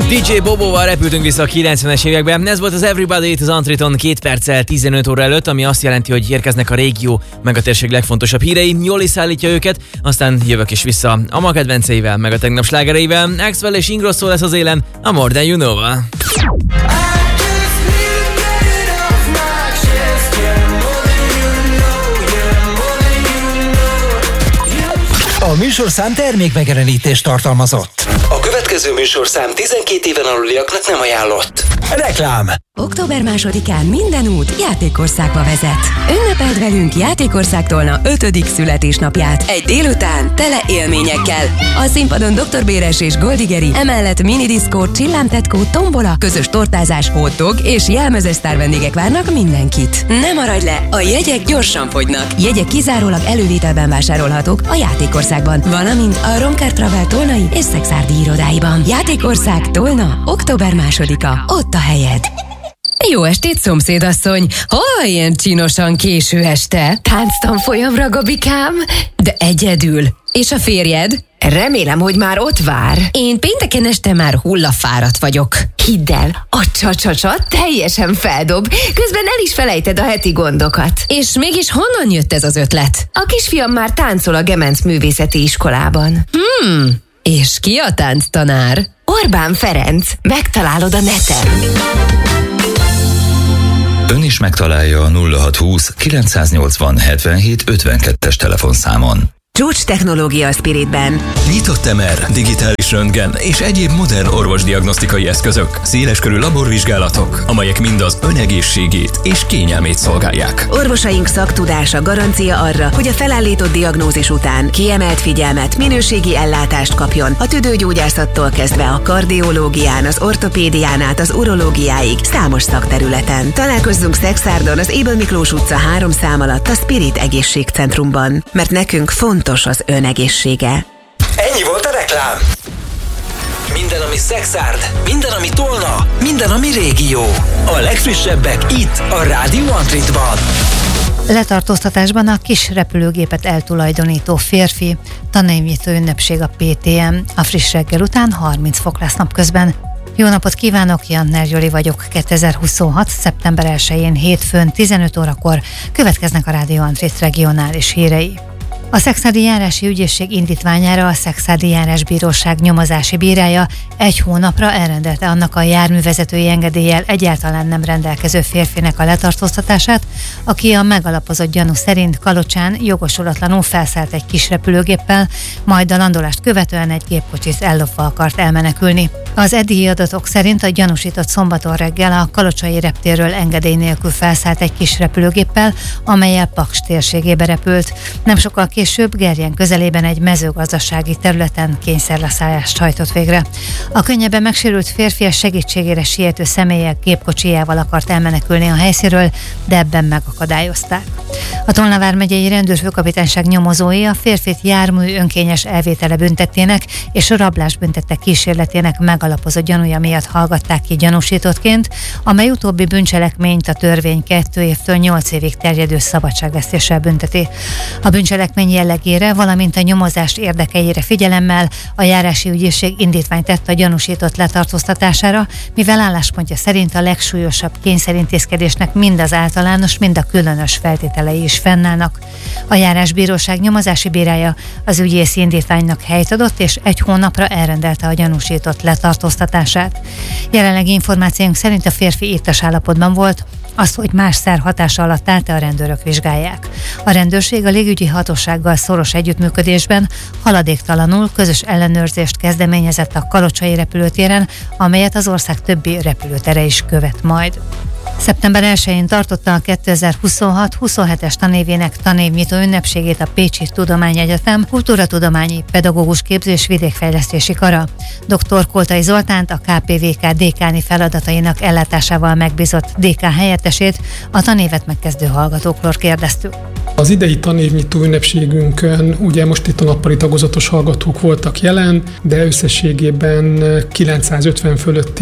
DJ Bobóval repültünk vissza a 90-es években. Ez volt az Everybody It az Antriton 2 perccel 15 óra előtt, ami azt jelenti, hogy érkeznek a régió meg a térség legfontosabb hírei. Joli szállítja őket, aztán jövök is vissza a ma kedvenceivel, meg a tegnap slágereivel. Axwell és Ingrosso lesz az élen, a More Than You Know-val. A műsorszám termékmegjelenítést tartalmazott. A következő műsorszám 12 éven aluliaknak nem ajánlott. Reklám. Október 2-án minden út Játékországba vezet. Ünnepeld velünk Játékországtól 5. születésnapját. Egy délután tele élményekkel. A színpadon Dr. Béres és Goldigeri, emellett minidiszkó, csillámtetkó, tombola, közös tortázás, hotdog és jelmezes sztár vendégek várnak mindenkit. Ne maradj le, a jegyek gyorsan fogynak. Jegyek kizárólag elővételben vásárolhatók a Játékországban, valamint a Romker Travel Tolnai és Szexárdi irodáiban. Játékország Tolna, október 2-a. Ott a helyed. Jó estét, szomszédasszony! Hol ilyen csinosan késő este? Tánctanfolyamra, Gabikám? De egyedül. És a férjed? Remélem, hogy már ott vár. Én pénteken este már hullafáradt vagyok. Hidd el, a csa-csa-csa teljesen feldob, közben el is felejted a heti gondokat. És mégis honnan jött ez az ötlet? A kisfiam már táncol a Gemenc Művészeti Iskolában. És ki a tánctanár? Orbán Ferenc, megtalálod a neten. Ön is megtalálja a 0620 980 77 52-es telefonszámon. Csúcs technológia a Spiritben. Nyitott MR, digitális röntgen és egyéb modern orvosdiagnosztikai eszközök, széleskörű laborvizsgálatok, amelyek mind az ön egészségét és kényelmét szolgálják. Orvosaink szaktudása garancia arra, hogy a felállított diagnózis után kiemelt figyelmet, minőségi ellátást kapjon a tüdőgyógyászattól kezdve a kardiológián, az ortopédián át az urológiáig számos szakterületen. Találkozzunk Szexárdon az Ébel Miklós utca 3 szám alatt a Spirit Egészségcentrumban, mert nekünk fontos az ön egészsége. Ennyi volt a reklám. Minden, ami Szexárd, minden, ami Tolna, minden, ami régió. A legfrissebbek itt, a Rádió Antritban. Letartóztatásban a kis repülőgépet eltulajdonító férfi, tanévnyitó ünnepség a PTM. A friss reggel után 30 fok lesz napközben. Jó napot kívánok, Jantner Joli vagyok. 2026. szeptember 1-én hétfőn 15 órakor következnek a Rádió Antrit regionális hírei. A Szexárdi Járási Ügyészség indítványára a Szexárdi Járásbíróság nyomozási bírája 1 hónapra elrendelte annak a járművezetői engedéllyel egyáltalán nem rendelkező férfinek a letartóztatását, aki a megalapozott gyanú szerint Kalocsán jogosulatlanul felszállt egy kis repülőgéppel, majd a landolást követően egy gépkocsit ellopva akart elmenekülni. Az eddigi adatok szerint a gyanúsított szombaton reggel a kalocsai reptérről engedély nélkül felszállt egy kis repülőgéppel, amellyel Paks térségébe repült. Nem sokkal később Gerjen közelében egy mezőgazdasági területen kényszerleszállást hajtott végre. A könnyebben megsérült férfi a segítségére siető személyek gépkocsijával akart elmenekülni a helyszínről, de ebben megakadályozták. A Tolna vármegyei rendőrfőkapitányság nyomozói a férfit jármű önkényes elvétele büntettének és rablás büntettek kísérletének megalapozott gyanúja miatt hallgatták ki gyanúsítottként, amely utóbbi bűncselekményt a törvény 2 évtől 8 évig terjedő szabadságvesztéssel bünteti. A bűncselekmény jellegére, valamint a nyomozás érdekeire figyelemmel a járási ügyészség indítványt tett a gyanúsított letartóztatására, mivel álláspontja szerint a legsúlyosabb kényszerintézkedésnek mind az általános, mind a különös feltételei is fennállnak. A járásbíróság nyomozási bírája az ügyészi indítványnak helyt adott, és 1 hónapra elrendelte a gyanúsított letartóztatását. Jelenlegi információink szerint a férfi ittas állapotban volt, azt, hogy más szer hatása alatt állt, a rendőrök vizsgálják. A rendőrség a légügyi hatósággal szoros együttműködésben haladéktalanul közös ellenőrzést kezdeményezett a kalocsai repülőtéren, amelyet az ország többi repülőtere is követ majd. Szeptember 1-én tartotta a 2026-27-es tanévének tanévnyitó ünnepségét a Pécsi Tudományegyetem Kultúratudományi Pedagógus Képzés Vidékfejlesztési Kara. Dr. Koltai Zoltánt, a KPVK dékáni feladatainak ellátásával megbízott dékán helyettesét, a tanévet megkezdő hallgatókról kérdeztük. Az idei tanévnyitó ünnepségünkön ugye most itt a nappali tagozatos hallgatók voltak jelen, de összességében 950 fölötti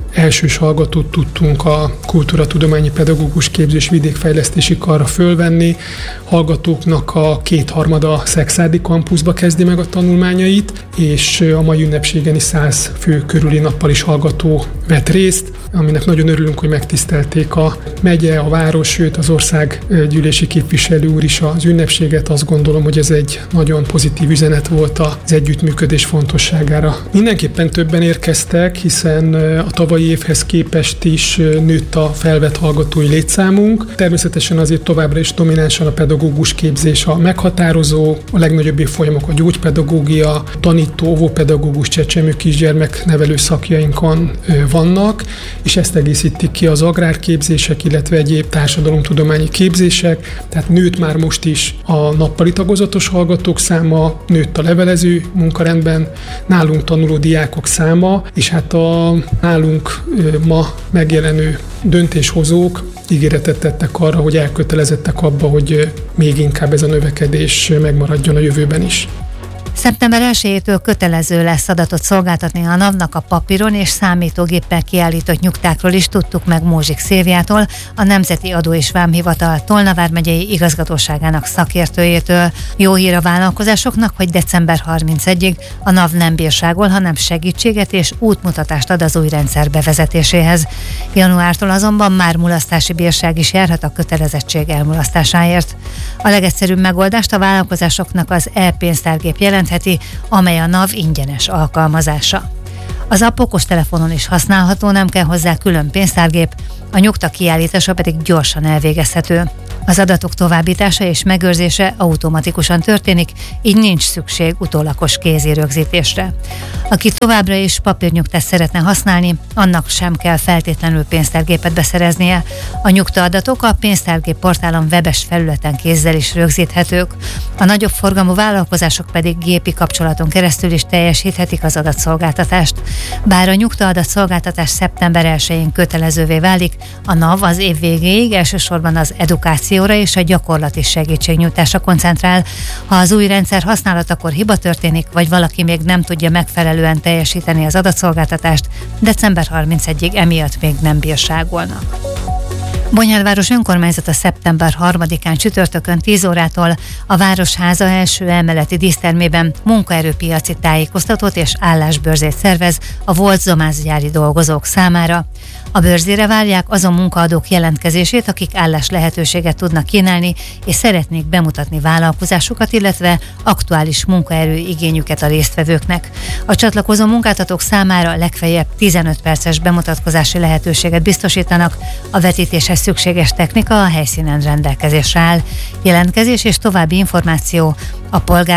elsős hallgatót tudtunk a kultúratudományi pedagógus képzés vidékfejlesztési karra fölvenni. Hallgatóknak a 2/3 Szekszárdi kampuszba kezdi meg a tanulmányait, és a mai ünnepségen is 100 fő körüli nappal is hallgató vett részt, aminek nagyon örülünk, hogy megtisztelték a megye, a város, sőt az országgyűlési képviselő úr is az ünnepséget. Azt gondolom, hogy ez egy nagyon pozitív üzenet volt az együttműködés fontosságára. Mindenképpen többen érkeztek, hiszen a tavalyi évhez képest is nőtt a felvett hallgatói létszámunk. Természetesen azért továbbra is dominánsan a pedagógus képzés a meghatározó, a legnagyobb évfolyamok a gyógypedagógia, tanító, óvópedagógus, csecsemő kisgyermek nevelő szakjainkon vannak, és ezt egészítik ki az agrárképzések, illetve egyéb társadalomtudományi képzések, tehát nőtt már most is a nappali tagozatos hallgatók száma, nőtt a levelező munkarendben, nálunk tanuló diákok száma, és hát a nálunk ma megjelenő döntéshozók ígéretet tettek arra, hogy elkötelezettek abba, hogy még inkább ez a növekedés megmaradjon a jövőben is. Szeptember 1-től kötelező lesz adatot szolgáltatni a NAV-nak a papíron és számítógéppel kiállított nyugtákról is tudtuk meg Mózsik Szilviától, a Nemzeti Adó és Vámhivatal Tolna vármegyei igazgatóságának szakértőjétől. Jó hír a vállalkozásoknak, hogy december 31-ig a NAV nem bírságol, hanem segítséget és útmutatást ad az új rendszer bevezetéséhez. Januártól azonban már mulasztási bírság is járhat a kötelezettség elmulasztásáért. A legegyszerűbb megoldást a vállalkozásoknak az e-pénztárgép jelentheti, amely a NAV ingyenes alkalmazása. Az app okostelefonon is használható, nem kell hozzá külön pénztárgép, a nyugta kiállítása pedig gyorsan elvégezhető. Az adatok továbbítása és megőrzése automatikusan történik, így nincs szükség utólagos kézi rögzítésre. Aki továbbra is papírnyugtát szeretne használni, annak sem kell feltétlenül pénztárgépet beszereznie. A nyugtaadatok a pénztárgép portálon webes felületen kézzel is rögzíthetők. A nagyobb forgalmú vállalkozások pedig gépi kapcsolaton keresztül is teljesíthetik az adatszolgáltatást. Bár a nyugtaadatszolgáltatás szeptember 1-én kötelezővé válik, a NAV az év végéig elsősorban az edukációra és a gyakorlati segítségnyújtásra koncentrál. Ha az új rendszer használatakor hiba történik, vagy valaki még nem tudja megfelelően teljesíteni az adatszolgáltatást, december 31-ig emiatt még nem bírságolnak. Bonyhádváros önkormányzata szeptember 3-án csütörtökön 10 órától a Városháza első emeleti dísztermében munkaerőpiaci tájékoztatót és állásbörzét szervez a volt zománzgyári dolgozók számára. A bőrzére várják azon munkaadók jelentkezését, akik állás lehetőséget tudnak kínálni, és szeretnék bemutatni vállalkozásukat, illetve aktuális munkaerő igényüket a résztvevőknek. A csatlakozó munkáltatók számára legfeljebb 15 perces bemutatkozási lehetőséget biztosítanak, a vetítéshez szükséges technika a helyszínen rendelkezésre áll. Jelentkezés és további információ a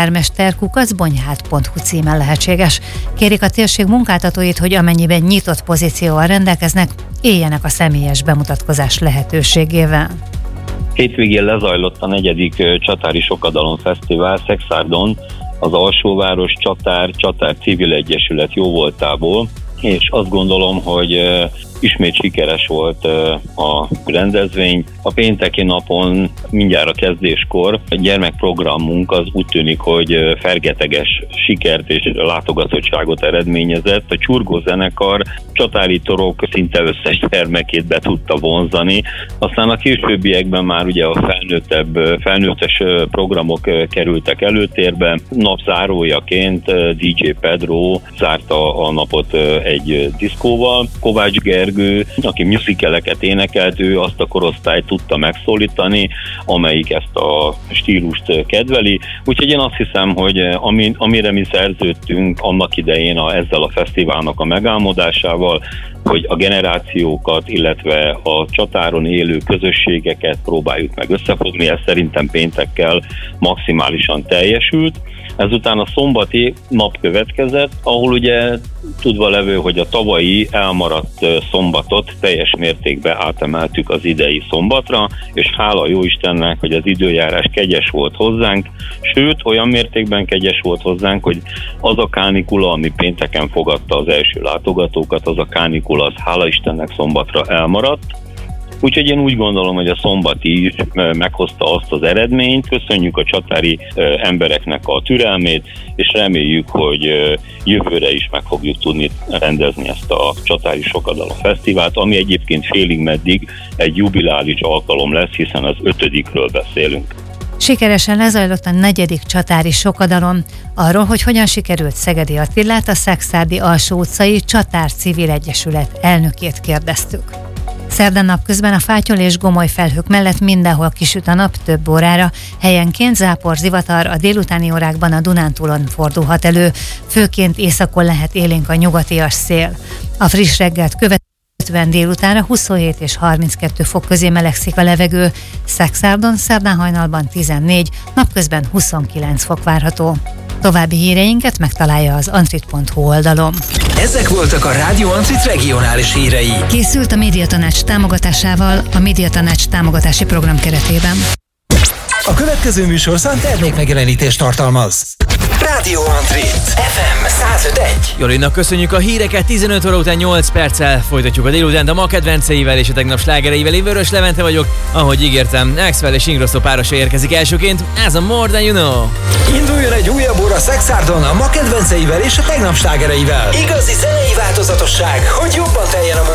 polgármester@bonyhád.hu címen lehetséges. Kérik a térség munkáltatóit, hogy amennyiben nyitott pozícióval rendelkeznek, éljenek a személyes bemutatkozás lehetőségével. Hétvégén lezajlott a 4. Csatári Sokadalom Fesztivál Szekszárdon, az Alsóváros Csatár Civil Egyesület jóvoltából, és azt gondolom, hogy ismét sikeres volt a rendezvény. A pénteki napon mindjárt a kezdéskor a gyermekprogramunk az úgy tűnik, hogy fergeteges sikert és látogatottságot eredményezett. A Csurgó zenekar Csatári Torok szinte összes termekét be tudta vonzani. Aztán a későbbiekben már ugye a felnőttes programok kerültek előtérbe. Napzárójaként DJ Pedro zárta a napot egy diszkóval. Kovács Gergő, aki musicaleket énekelt, ő azt a korosztályt tudta megszólítani, amelyik ezt a stílust kedveli. Úgyhogy én azt hiszem, hogy amire mi szerződtünk annak idején ezzel a fesztiválnak a megálmodásával, hogy a generációkat, illetve a Csatáron élő közösségeket próbáljuk meg összefogni, ez szerintem péntekkel maximálisan teljesült. Ezután a szombati nap következett, ahol ugye tudva levő, hogy a tavalyi elmaradt szombatot teljes mértékben átemeltük az idei szombatra, és hála jó Istennek, hogy az időjárás kegyes volt hozzánk, sőt, olyan mértékben kegyes volt hozzánk, hogy az a kánikula, ami pénteken fogadta az első látogatókat, az a kánikula, az hála Istennek szombatra elmaradt. Úgyhogy én úgy gondolom, hogy a szombati is meghozta azt az eredményt. Köszönjük a csatári embereknek a türelmét, és reméljük, hogy jövőre is meg fogjuk tudni rendezni ezt a Csatári Sokadalom Fesztivált, ami egyébként félig meddig egy jubilális alkalom lesz, hiszen az 5-ről beszélünk. Sikeresen lezajlott a 4. Csatári Sokadalom. Arról, hogy hogyan sikerült Szegedi Attilát, a Szekszárdi Alsó utcai Csatár Civil Egyesület elnökét kérdeztük. Szerdán napközben a fátyol és gomoly felhők mellett mindenhol kisüt a nap több órára, helyenként zápor, zivatar, a délutáni órákban a Dunántúlon fordulhat elő, főként északon lehet élénk a nyugatias szél. A friss reggelt követően délutánra 27 és 32 fok közé melegszik a levegő, Szekszárdon szerdán hajnalban 14, napközben 29 fok várható. További híreinket megtalálja az antrit.hu oldalon. Ezek voltak a Rádió Antrit regionális hírei. Készült a Médiatanács támogatásával a Médiatanács támogatási program keretében. A következő műsorszám termékmegjelenítést tartalmaz. Rádió Antrit FM 105.1. Jolinak köszönjük a híreket, 15 óra után 8 perccel folytatjuk a délutánt a ma kedvenceivel és a tegnap slágereivel. Én Vörös Levente vagyok, ahogy ígértem, Axwell és Ingrosso párosa érkezik elsőként, ez a More Than You Know. Induljon egy újabb óra Szekszardon a ma kedvenceivel és a tegnap slágereivel. Igazi zenei változatosság, hogy jobban teljen a